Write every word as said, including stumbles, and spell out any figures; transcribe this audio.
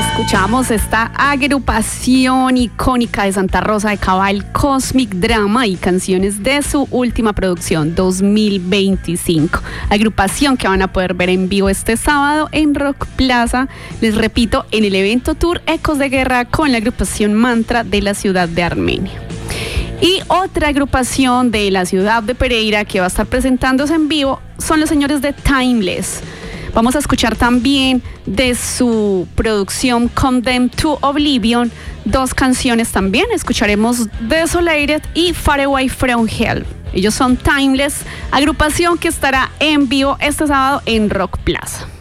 Escuchamos esta agrupación icónica de Santa Rosa de Cabal, Cosmic Drama, y canciones de su última producción, dos mil veinticinco. Agrupación que van a poder ver en vivo este sábado en Rock Plaza, les repito, en el evento Tour Ecos de Guerra con la agrupación Mantra de la ciudad de Armenia. Y otra agrupación de la ciudad de Pereira que va a estar presentándose en vivo son los señores de Timeless. Vamos a escuchar también de su producción Condemned to Oblivion dos canciones también. Escucharemos Desolated y Far Away from Hell. Ellos son Timeless, agrupación que estará en vivo este sábado en Rock Plaza.